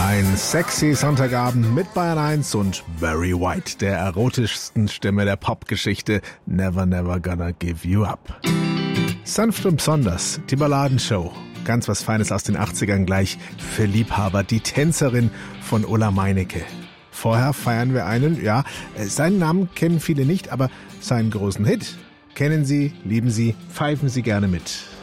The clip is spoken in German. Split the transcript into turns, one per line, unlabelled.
Ein sexy Sonntagabend mit Bayern 1 und Barry White, der erotischsten Stimme der Popgeschichte. Never, never gonna give you up. Sanft und besonders, die Balladenshow. Ganz was Feines aus den 80ern gleich für Liebhaber. Die Tänzerin von Ulla Meinecke. Vorher feiern wir einen, ja, seinen Namen kennen viele nicht, aber seinen großen Hit kennen Sie, lieben Sie, pfeifen Sie gerne mit.